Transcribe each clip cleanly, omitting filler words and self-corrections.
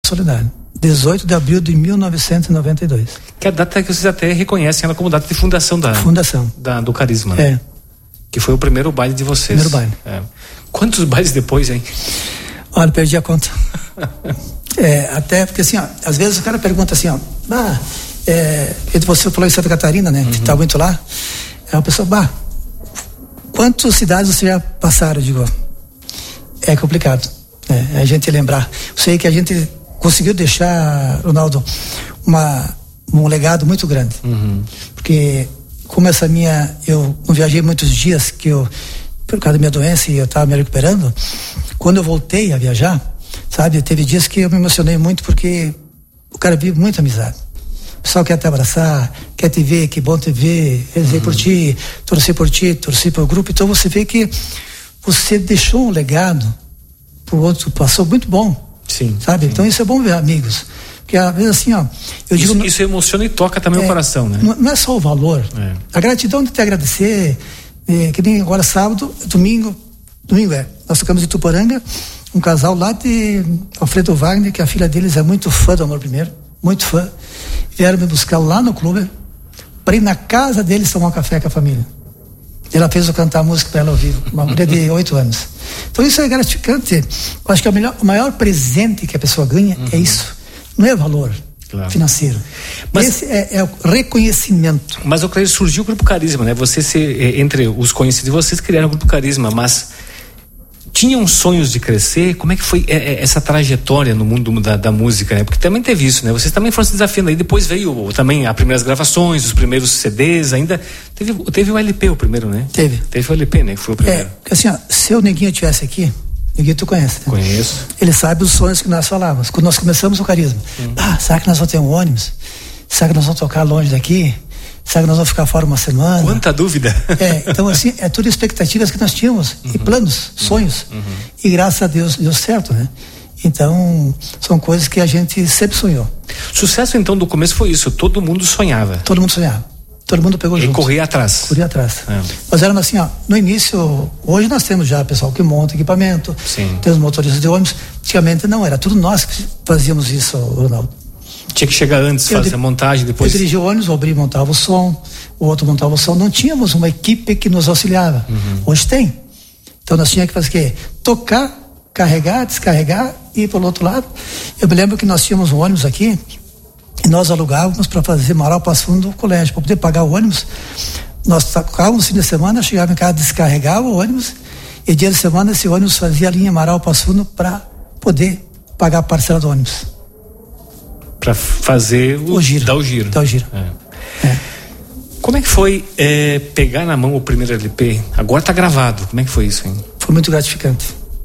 solidário. 18 de abril de 1992. Que é a data que vocês até reconhecem ela como data de fundação do Carisma. É. Que foi o primeiro baile de vocês. Primeiro baile. É. Quantos bailes depois, hein? Olha, perdi a conta. Até porque assim, ó, às vezes o cara pergunta assim, ó, você falou em Santa Catarina, né? Que tá muito lá. Aí a pessoa, quantas cidades você já passaram? Eu digo, é complicado, a gente lembrar. Eu sei que a gente conseguiu deixar, Ronaldo, um legado muito grande. Porque como eu não viajei muitos dias, por causa da minha doença, e eu estava me recuperando, quando eu voltei a viajar, sabe, teve dias que eu me emocionei muito, porque o cara vive muita amizade. O pessoal quer te abraçar, quer te ver, que bom te ver, rezei por ti, torci pelo grupo. Então você vê que você deixou um legado pro outro, passou muito bom. Sim. Sabe? Sim. Então isso é bom ver amigos. Porque às vezes assim, ó, isso emociona e toca também o coração, né? Não é só o valor. A gratidão de te agradecer, que nem agora sábado, domingo nós tocamos em Tuporanga, um casal lá de Alfredo Wagner, que a filha deles é muito fã do Amor Primeiro, muito fã. Vieram me buscar lá no clube para ir na casa deles tomar um café com a família. Ela fez eu cantar a música para ela ao vivo, uma mulher de 8 anos. Então isso é gratificante. Eu acho que o maior presente que a pessoa ganha é isso. Não é valor financeiro. Mas esse é o reconhecimento. Mas o Cleide, surgiu o Grupo Carisma, né? Entre os conhecidos de vocês criaram o Grupo Carisma, mas tinham sonhos de crescer? Como é que foi essa trajetória no mundo da música, né? Porque também teve isso, né? Vocês também foram se desafiando aí, depois veio também as primeiras gravações, os primeiros CDs, ainda teve o LP o primeiro, né? Teve o LP, né? Que foi o primeiro. Porque assim, ó, se o Neguinho estivesse aqui, Neguinho tu conhece, né? Conheço. Ele sabe os sonhos que nós falávamos, quando nós começamos o Carisma. Será que nós vamos ter um ônibus? Será que nós vamos tocar longe daqui? Será que nós vamos ficar fora uma semana? Quanta dúvida! Então assim, é tudo expectativas que nós tínhamos, e planos, sonhos. E graças a Deus deu certo, né? Então, são coisas que a gente sempre sonhou. Sucesso então do começo foi isso, todo mundo sonhava. Todo mundo sonhava. Todo mundo pegou junto. E corria atrás. Nós éramos assim, ó, no início, hoje nós temos já pessoal que monta equipamento, temos motoristas de ônibus. Antigamente não, era tudo nós que fazíamos isso, Ronaldo. Tinha que chegar antes, fazer a montagem, depois... Eu dirigia o ônibus, o Obri montava o som, o outro montava o som. Não tínhamos uma equipe que nos auxiliava. Hoje tem. Então nós tínhamos que fazer o quê? Tocar, carregar, descarregar e ir para o outro lado. Eu me lembro que nós tínhamos um ônibus aqui e nós alugávamos para fazer Marau Passo Fundo do colégio, para poder pagar o ônibus. Nós tocávamos no fim de semana, chegava em casa, descarregava o ônibus, e dia de semana esse ônibus fazia a linha Marau Passo Fundo para poder pagar a parcela do ônibus. Para fazer o giro. Dar o giro. Como é que foi pegar na mão o primeiro LP? Agora tá gravado. Como é que foi isso, hein? Foi muito gratificante.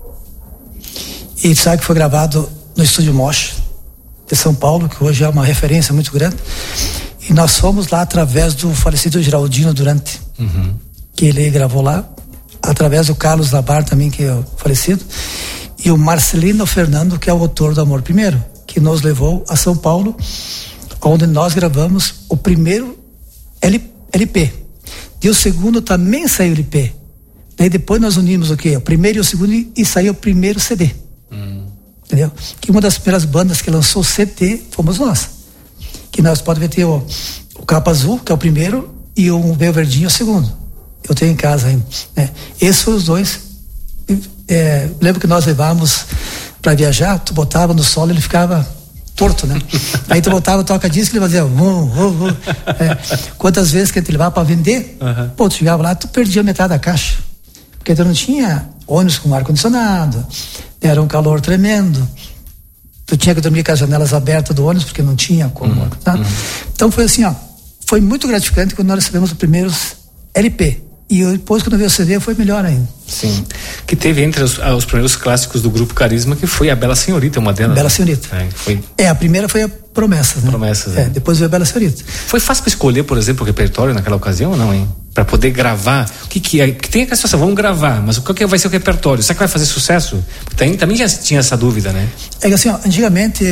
E sabe que foi gravado no Estúdio Mosh de São Paulo, que hoje é uma referência muito grande. E nós fomos lá através do falecido Geraldino Durante, que ele gravou lá, através do Carlos Labar também, que é o falecido, e o Marcelino Fernando, que é o autor do Amor Primeiro, que nos levou a São Paulo, onde nós gravamos o primeiro LP. E o segundo também saiu LP. Daí depois nós unimos o quê? O primeiro e o segundo, e saiu o primeiro CD. Entendeu? Que uma das primeiras bandas que lançou CD fomos nós. Que nós podemos ver ter o Capa Azul, que é o primeiro, e o Véu Verdinho, o segundo. Eu tenho em casa ainda, né? Esses foram os dois. Lembro que nós levávamos para viajar, tu botava no solo, ele ficava torto, né? Aí tu botava o toca-disco e ele fazia quantas vezes que a gente levava para vender, tu chegava lá, tu perdia metade da caixa, porque tu não tinha ônibus com ar-condicionado, era um calor tremendo, tu tinha que dormir com as janelas abertas do ônibus, porque não tinha como, Então foi assim, ó, foi muito gratificante quando nós recebemos os primeiros LP. E depois, quando veio o CD, foi melhor ainda. Sim. Que teve entre os primeiros clássicos do Grupo Carisma, que foi a Bela Senhorita, uma delas. Bela Senhorita. A primeira foi a Promessas, né? Promessas, né? Depois veio a Bela Senhorita. Foi fácil para escolher, por exemplo, o repertório naquela ocasião ou não, hein? Para poder gravar. O que é? Porque tem aquela situação, vamos gravar, mas o que vai ser o repertório? Será que vai fazer sucesso? Porque também já tinha essa dúvida, né? É que assim, ó, antigamente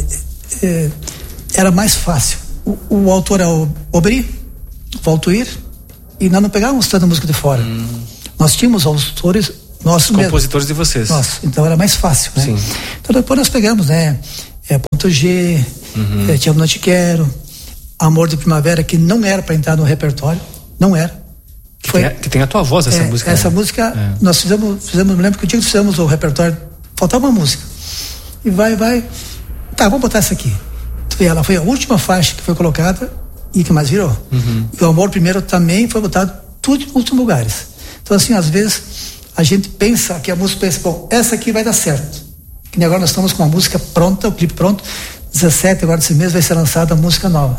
era mais fácil. O autor é o Obri, o Valtuir, e nós não pegávamos tanta música de fora. Nós tínhamos autores nossos compositores mesmo. De vocês. Nossa, então era mais fácil, né? Sim. Então depois nós pegamos, né? Ponto G, Te Amo Não Te Quero, Amor de Primavera, que não era para entrar no repertório, não era. Que tem a tua voz essa música. Essa música, nós fizemos, me lembro que o dia que fizemos o repertório, faltava uma música. E vai, tá, vamos botar essa aqui. E ela foi a última faixa que foi colocada e que mais virou. E o Amor Primeiro também foi botado tudo em últimos lugares. Então, assim, às vezes a gente pensa que a música pensa, bom, essa aqui vai dar certo. Que nem agora nós estamos com a música pronta, o clipe pronto, 17 agora desse mês vai ser lançada a música nova.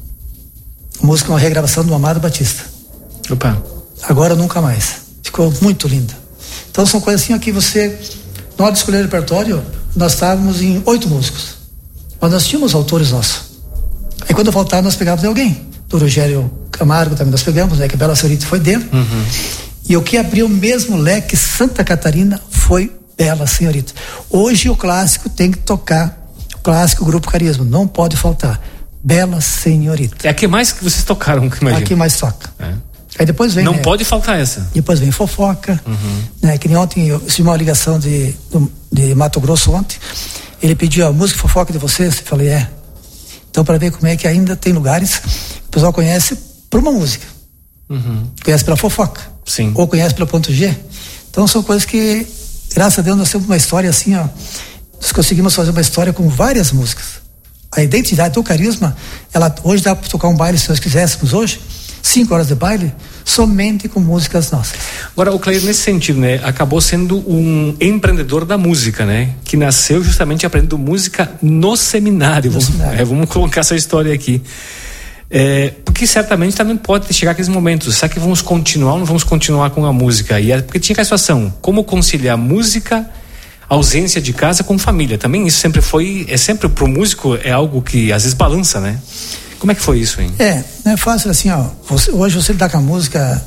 A música é uma regravação do Amado Batista. Opa. Agora Nunca Mais. Ficou muito linda. Então são coisas assim que você, na hora de escolher o repertório, nós estávamos em 8 músicos. Mas nós tínhamos autores nossos. Aí quando faltava, nós pegávamos de alguém. Do Rogério Camargo também nós pegamos, né? Que Bela Senhorita foi dentro. E o que abriu o mesmo leque Santa Catarina foi Bela Senhorita. Hoje o clássico tem que tocar. O clássico Grupo Carisma. Não pode faltar. Bela Senhorita. É a que mais que vocês tocaram, que imagina. A que mais toca. Aí depois vem. Não pode faltar essa. Depois vem Fofoca. Né? Que nem ontem eu tive uma ligação de Mato Grosso ontem. Ele pediu a música Fofoca de vocês. Eu falei, Então, para ver como é que ainda tem lugares que o pessoal conhece por uma música. Conhece pela fofoca. Sim. Ou conhece pelo Ponto G. Então, são coisas que, graças a Deus, nós temos uma história assim, nós conseguimos fazer uma história com várias músicas. A identidade do Carisma, ela hoje dá para tocar um baile, se nós quiséssemos hoje, 5 horas de baile, somente com músicas nossas. Agora, o Clair, nesse sentido, né, acabou sendo um empreendedor da música, né, que nasceu justamente aprendendo música no seminário. Vamos colocar essa história aqui. Porque certamente também pode chegar aqueles momentos, será que vamos continuar ou não vamos continuar com a música? E porque tinha aquela situação, como conciliar música, ausência de casa com família? Também isso sempre foi, sempre pro músico é algo que às vezes balança, né? Como é que foi isso, hein? Não é fácil assim, hoje você lidar com a música,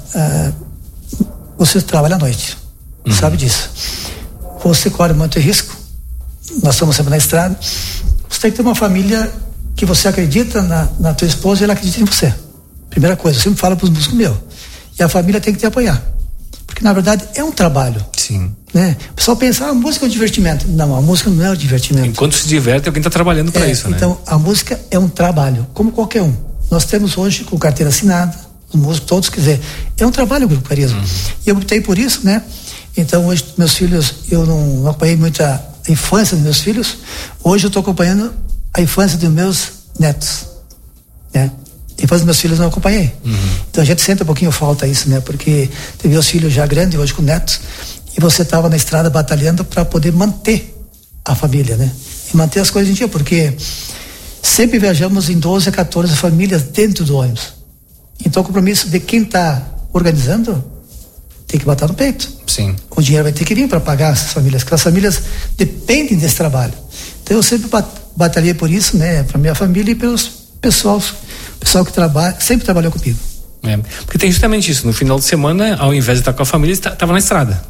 você trabalha à noite, sabe disso. Você corre muito risco, nós estamos sempre na estrada, você tem que ter uma família que você acredita na tua esposa e ela acredita em você. Primeira coisa, eu sempre falo para os músicos meus, e a família tem que te apoiar, porque na verdade é um trabalho. Sim. Né? O pessoal pensa, a música é um divertimento. Não, a música não é um divertimento. Enquanto se diverte, alguém está trabalhando para isso, né? Então, a música é um trabalho, como qualquer um. Nós temos hoje, com carteira assinada, os músicos todos, quer dizer, é um trabalho o Grupo Carisma. E eu optei por isso, né? Então, hoje, meus filhos, eu não acompanhei muito a infância dos meus filhos. Hoje eu estou acompanhando a infância dos meus netos, né? A infância dos meus filhos não acompanhei. Então, a gente sente um pouquinho falta isso, né? Porque teve os filhos já grandes, hoje com netos, e você estava na estrada batalhando para poder manter a família, né? E manter as coisas em dia, porque sempre viajamos em 12 a 14 famílias dentro do ônibus. Então o compromisso de quem está organizando tem que botar no peito. Sim. O dinheiro vai ter que vir para pagar essas famílias, porque as famílias dependem desse trabalho. Então eu sempre batalhei por isso, né? Para minha família e pelos pessoal que trabalha, sempre trabalhou comigo. Porque tem justamente isso, no final de semana, ao invés de estar com a família, estava na estrada.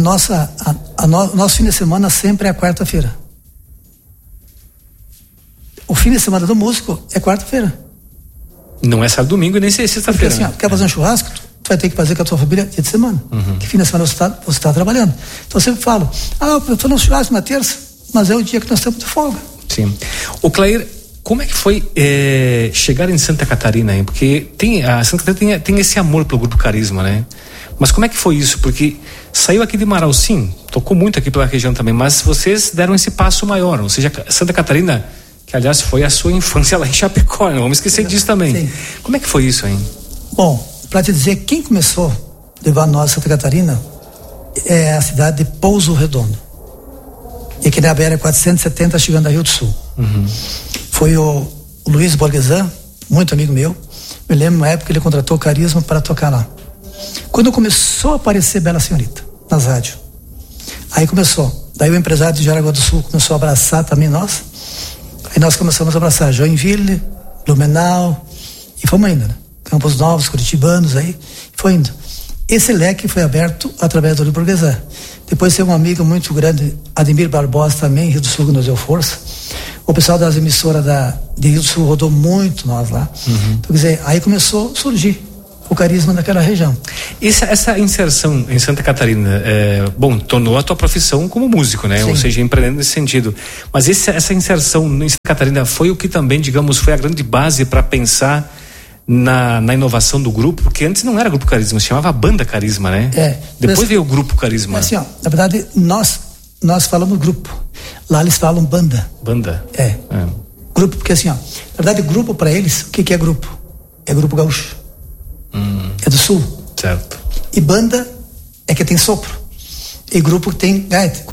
Nosso fim de semana sempre é a quarta-feira. O fim de semana do músico é quarta-feira. Não é sábado, domingo e nem sexta-feira. Porque assim, quer fazer um churrasco, tu vai ter que fazer com a tua família dia de semana. Que fim de semana você está trabalhando. Então eu sempre falo, eu estou no churrasco na terça, mas é o dia que nós estamos de folga. Sim. O Clair, como é que foi chegar em Santa Catarina, hein? Porque a Santa Catarina tem esse amor pelo Grupo Carisma, né? Mas como é que foi isso? Porque saiu aqui de Marau, sim, tocou muito aqui pela região também, mas vocês deram esse passo maior, ou seja, Santa Catarina, que aliás foi a sua infância lá em Chapecó, não vamos esquecer disso também. Sim. Como é que foi isso, hein? Bom, para te dizer, quem começou a levar nós a Santa Catarina é a cidade de Pouso Redondo. E aqui na BR-470, chegando a Rio do Sul. Foi o Luiz Borgesan, muito amigo meu. Me lembro na época que ele contratou o Carisma para tocar lá. Quando começou a aparecer Bela Senhorita nas rádios, aí começou. Daí o empresário de Jaraguá do Sul começou a abraçar também nós. Aí nós começamos a abraçar Joinville, Blumenau, e fomos indo, né? Campos Novos, curitibanos, aí foi indo. Esse leque foi aberto através do Luiz Borgesan. Depois tem um amigo muito grande, Ademir Barbosa, também, Rio do Sul, que nos deu força. O pessoal das emissoras de Rio do Sul rodou muito nós lá. Então, quer dizer, aí começou a surgir o carisma daquela região. Essa inserção em Santa Catarina, tornou a tua profissão como músico, né? Sim. Ou seja, empreendendo nesse sentido. Mas essa inserção em Santa Catarina foi o que também, digamos, foi a grande base para pensar na inovação do grupo, porque antes não era Grupo Carisma, se chamava Banda Carisma, né? Depois veio o Grupo Carisma. Assim, na verdade, nós falamos grupo. Lá eles falam banda. Banda? Grupo, porque assim, na verdade, grupo para eles, o que é grupo? É grupo gaúcho. É do sul. Certo. E banda é que tem sopro. E grupo tem gaita.